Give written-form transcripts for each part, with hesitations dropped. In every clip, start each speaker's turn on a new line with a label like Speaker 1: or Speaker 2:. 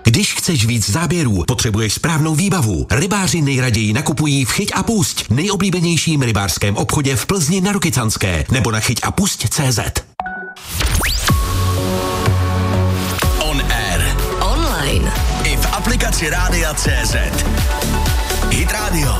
Speaker 1: Když chceš víc záběrů, potřebuješ správnou výbavu. Rybáři nejraději nakupují v Chyť a Pusť, nejoblíbenějším rybářském obchodě v Plzni na Rokycanské nebo na chyťapusť.cz.
Speaker 2: On air.
Speaker 3: Online.
Speaker 2: I v aplikaci Rádia CZ. Hit Radio.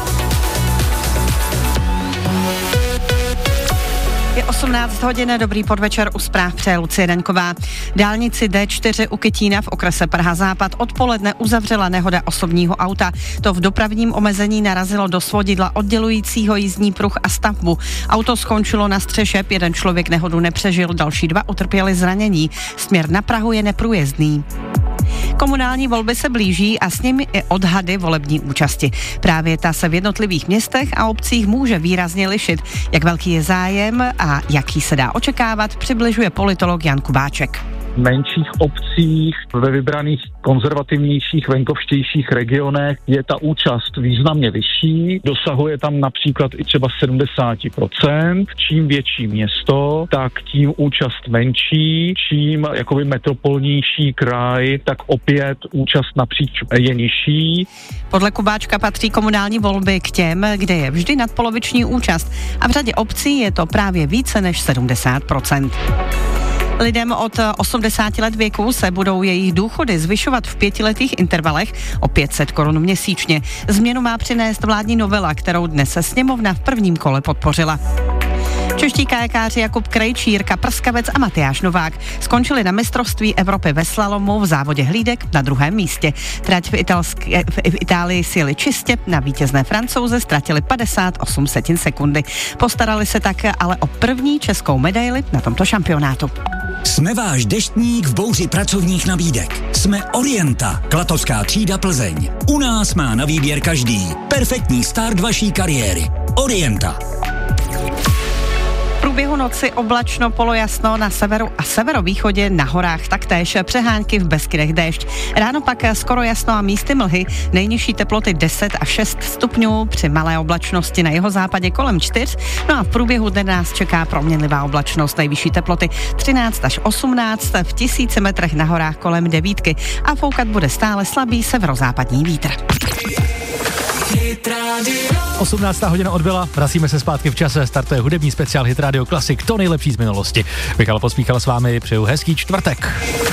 Speaker 4: Je 18 hodin, dobrý podvečer, u zpráv přeje Lucie Daňková. Dálnici D4 u Kytína v okrese Praha Západ odpoledne uzavřela nehoda osobního auta. To v dopravním omezení narazilo do svodidla oddělujícího jízdní pruh a stavbu. Auto skončilo na střeše, jeden člověk nehodu nepřežil, další dva utrpěli zranění. Směr na Prahu je neprůjezdný. Komunální volby se blíží a s nimi i odhady volební účasti. Právě ta se v jednotlivých městech a obcích může výrazně lišit. Jak velký je zájem a jaký se dá očekávat, přibližuje politolog Jan Kubáček.
Speaker 5: V menších obcích, ve vybraných konzervativnějších, venkovštějších regionech je ta účast významně vyšší. Dosahuje tam například i třeba 70%. Čím větší město, tak tím účast menší. Čím jakoby metropolnější kraj, tak opět účast napříč je nižší.
Speaker 4: Podle Kubáčka patří komunální volby k těm, kde je vždy nadpoloviční účast. A v řadě obcí je to právě více než 70%. Lidem od 80 let věku se budou jejich důchody zvyšovat v 5letých intervalech o 500 korun měsíčně. Změnu má přinést vládní novela, kterou dnes se sněmovna v prvním kole podpořila. Čeští kajakáři Jakub Krejčí, Jirka Prskavec a Matyáš Novák skončili na mistrovství Evropy ve slalomu v závodě hlídek na 2. místě. Trať v Itálii sjeli čistě, na vítězné Francouze ztratili 58 sekundy. Postarali se tak ale o první českou medaili na tomto šampionátu.
Speaker 6: Jsme váš deštník v bouři pracovních nabídek. Jsme Orienta, Klatovská třída Plzeň. U nás má na výběr každý. Perfektní start vaší kariéry. Orienta.
Speaker 4: V průběhu noci oblačno, polojasno na severu a severovýchodě, na horách taktéž, přehánky v Beskydech déšť. Ráno pak skoro jasno a místy mlhy, nejnižší teploty 10 až 6 stupňů, při malé oblačnosti na jihozápadě kolem 4, no a v průběhu dne nás čeká proměnlivá oblačnost, nejvyšší teploty 13 až 18, v 1000 metrech na horách kolem 9 a foukat bude stále slabý severozápadní vítr.
Speaker 7: 18. hodina odbyla, vracíme se zpátky v čase, startuje hudební speciál Hit Radio Classic, to nejlepší z minulosti. Michal Pospíchal s vámi, přeju hezký čtvrtek.